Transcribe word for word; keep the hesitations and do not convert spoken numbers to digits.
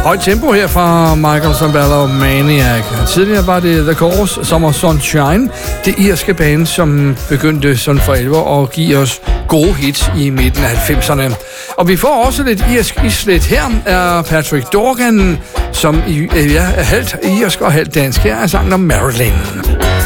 højt tempo her fra Michael Sambello Maniac. Tidligere var det The Course, Summer Sunshine, det irske band, som begyndte sådan for alvor at give os gode hits i midten af halvfemserne. Og vi får også lidt irsk islet. Her er Patrick Dorgan, som er halvt irsk og halvt dansk. Her er sangen om Marilyn.